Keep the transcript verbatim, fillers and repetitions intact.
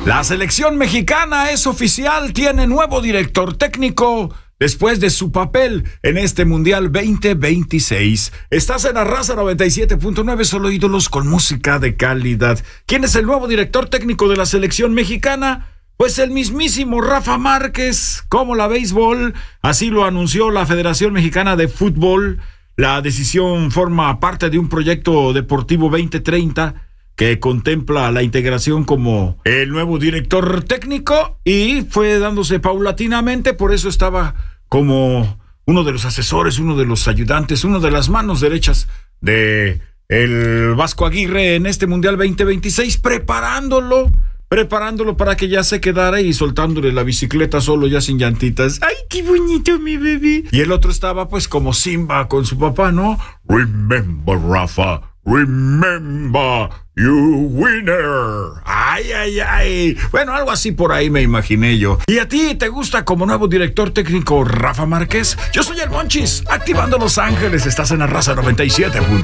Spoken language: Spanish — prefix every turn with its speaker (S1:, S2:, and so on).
S1: La selección mexicana es oficial, tiene nuevo director técnico después de su papel en este Mundial veinte veintiséis. Estás en Arrasa noventa y siete punto nueve, solo ídolos con música de calidad. ¿Quién es el nuevo director técnico de la selección mexicana? Pues el mismísimo Rafa Márquez, como la béisbol, así lo anunció la Federación Mexicana de Fútbol. La decisión forma parte de un proyecto deportivo veinte treinta que contempla la integración como el nuevo director técnico y fue dándose paulatinamente, por eso estaba como uno de los asesores, uno de los ayudantes, uno de las manos derechas de el Vasco Aguirre en este Mundial veinte veintiséis, preparándolo, preparándolo para que ya se quedara y soltándole la bicicleta solo, ya sin llantitas. ¡Ay, qué bonito mi bebé! Y el otro estaba pues como Simba con su papá, ¿no? Remember, Rafa, remember, you winner. Ay, ay, ay. Bueno, algo así por ahí me imaginé yo. ¿Y a ti te gusta como nuevo director técnico Rafa Márquez? Yo soy el Monchis, activando Los Ángeles. Estás en Arrasa noventa y siete.